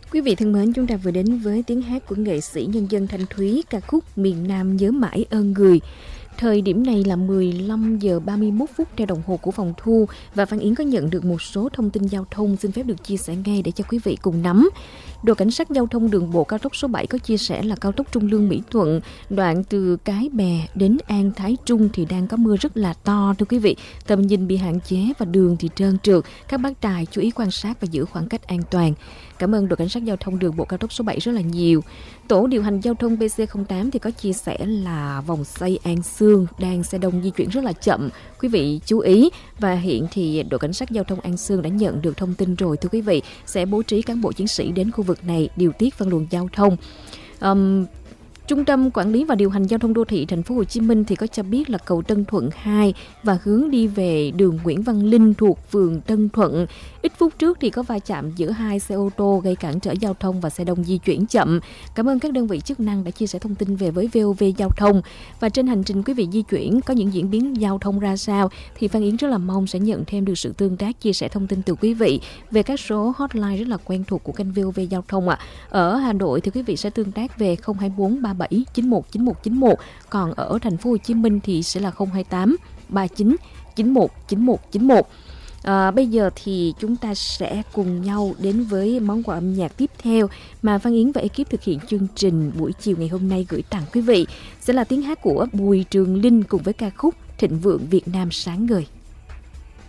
Quý vị thân mến, chúng ta vừa đến với tiếng hát của nghệ sĩ nhân dân Thanh Thúy, ca khúc Miền Nam nhớ mãi ơn người. Thời điểm này là 15 giờ 31 phút theo đồng hồ của phòng thu và Phan Yến có nhận được một số thông tin giao thông xin phép được chia sẻ ngay để cho quý vị cùng nắm. Đội Cảnh sát Giao thông Đường bộ cao tốc số 7 có chia sẻ là cao tốc Trung Lương - Mỹ Thuận, đoạn từ Cái Bè đến An Thái Trung thì đang có mưa rất là to thưa quý vị. Tầm nhìn bị hạn chế và đường thì trơn trượt. Các bác tài chú ý quan sát và giữ khoảng cách an toàn. Cảm ơn Đội Cảnh sát Giao thông Đường bộ cao tốc số 7 rất là nhiều. Tổ điều hành giao thông BC08 thì có chia sẻ là vòng xoay An Sương đang xe đông di chuyển rất là chậm. Quý vị chú ý, và hiện thì Đội Cảnh sát Giao thông An Sương đã nhận được thông tin rồi thưa quý vị, sẽ bố trí cán bộ chiến sĩ đến khu vực này điều tiết phân luồng giao thông. Trung tâm Quản lý và Điều hành Giao thông Đô thị Thành phố Hồ Chí Minh thì có cho biết là cầu Tân Thuận 2 và hướng đi về đường Nguyễn Văn Linh thuộc phường Tân Thuận. Ít phút trước thì có va chạm giữa hai xe ô tô gây cản trở giao thông và xe đông di chuyển chậm. Cảm ơn các đơn vị chức năng đã chia sẻ thông tin về với VOV Giao thông. Và trên hành trình quý vị di chuyển có những diễn biến giao thông ra sao thì Phan Yến rất là mong sẽ nhận thêm được sự tương tác chia sẻ thông tin từ quý vị về các số hotline rất là quen thuộc của kênh VOV Giao thông ạ. Ở Hà Nội thì quý vị sẽ tương tác về 024 37 91 91 91, còn ở Thành phố Hồ Chí Minh thì sẽ là 028 39 91 91 91. Bây giờ thì chúng ta sẽ cùng nhau đến với món quà âm nhạc tiếp theo mà Phan Yến và ekip thực hiện chương trình buổi chiều ngày hôm nay gửi tặng quý vị. Sẽ là tiếng hát của Bùi Trường Linh cùng với ca khúc Thịnh Vượng Việt Nam Sáng Ngời.